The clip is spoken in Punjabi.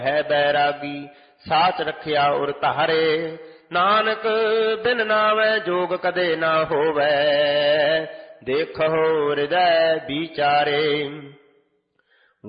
ਹੈ ਬੈਰਾਗੀ ਸਾਚ ਰਖਿਆ ਉਰ ਧਾਰੇ। ਨਾਨਕ ਬਿਨ ਨਾਵੈ ਜੋਗ ਕਦੇ ਨਾ ਹੋਵੈ। ਦੇਖੋ ਹਿਰਦੈ ਵਿਚਾਰੇ।